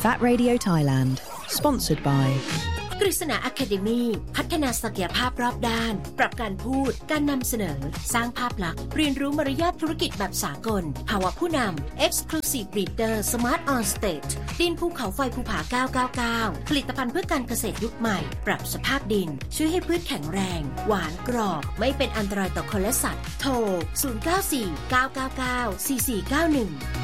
That Radio Thailand Sponsored by กฤษณา Academy พัฒนาศักยภาพรอบด้านปรับการพูดการนำเสนอสร้างภาพลักษณ์เรียนรู้มารยาทธุรกิจแบบสากลภาวะผู้นำ Exclusive Leader Smart on Stage ดินภูเขาไฟภูผา999ผลิตภัณฑ์เพื่อการเกษตรยุคใหม่ปรับสภาพดินช่วยให้พืชแข็งแรงหวานกรอบไม่เป็นอันตรายต่อคนและสัตว์โทร0949994491